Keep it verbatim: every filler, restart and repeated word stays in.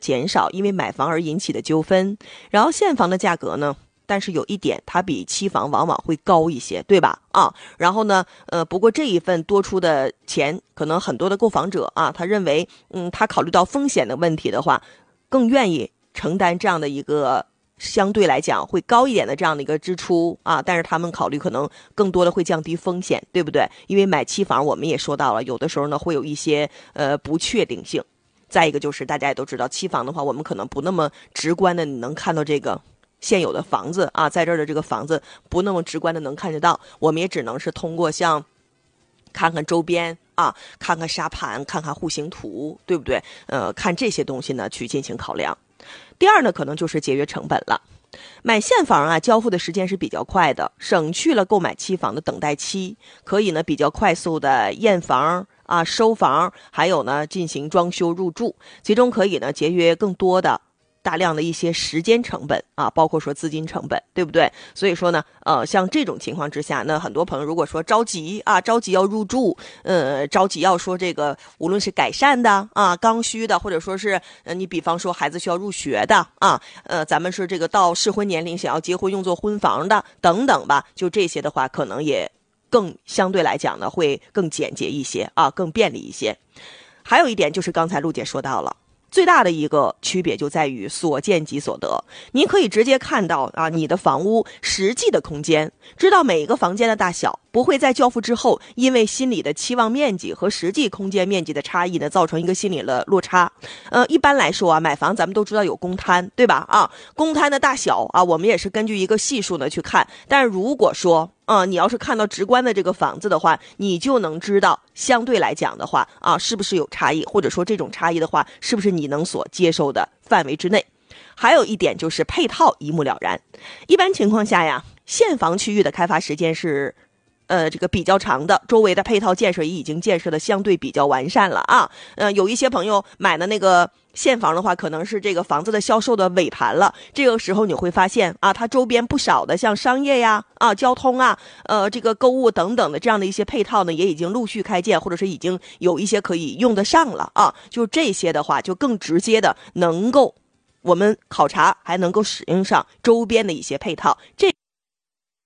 减少因为买房而引起的纠纷。然后现房的价格呢，但是有一点，它比期房往往会高一些，对吧？啊，然后呢，呃，不过这一份多出的钱，可能很多的购房者啊，他认为，嗯，他考虑到风险的问题的话，更愿意承担这样的一个相对来讲会高一点的这样的一个支出啊，但是他们考虑可能更多的会降低风险，对不对？因为买期房我们也说到了，有的时候呢会有一些呃不确定性。再一个就是大家也都知道，期房的话，我们可能不那么直观的你能看到这个现有的房子啊，在这儿的这个房子不那么直观的能看得到，我们也只能是通过像看看周边啊，看看沙盘，看看户型图，对不对？呃，看这些东西呢去进行考量。第二呢，可能就是节约成本了。买现房啊，交付的时间是比较快的，省去了购买期房的等待期，可以呢比较快速的验房啊、收房，还有呢进行装修入住，其中可以呢节约更多的大量的一些时间成本啊，包括说资金成本，对不对？所以说呢，呃，像这种情况之下，那很多朋友如果说着急啊，着急要入住，呃，着急要说这个，无论是改善的啊、刚需的，或者说是呃，你比方说孩子需要入学的啊，呃，咱们是这个到适婚年龄想要结婚用作婚房的等等吧，就这些的话，可能也更相对来讲呢，会更简洁一些啊，更便利一些。还有一点就是刚才陆姐说到了。最大的一个区别就在于所见即所得，你可以直接看到啊你的房屋实际的空间，知道每一个房间的大小，不会在交付之后因为心理的期望面积和实际空间面积的差异呢，造成一个心理的落差。呃，一般来说啊，买房咱们都知道有公摊，对吧？啊，公摊的大小啊，我们也是根据一个系数呢去看，但是如果说啊、呃，你要是看到直观的这个房子的话，你就能知道相对来讲的话啊，是不是有差异，或者说这种差异的话，是不是你能所接受的范围之内。还有一点就是配套一目了然。一般情况下呀，现房区域的开发时间是呃，这个比较长的，周围的配套建设也已经建设的相对比较完善了啊。呃，有一些朋友买的那个现房的话，可能是这个房子的销售的尾盘了。这个时候你会发现啊，它周边不少的像商业呀、啊交通啊、呃这个购物等等的这样的一些配套呢，也已经陆续开建，或者是已经有一些可以用得上了啊。就这些的话，就更直接的能够我们考察，还能够使用上周边的一些配套。这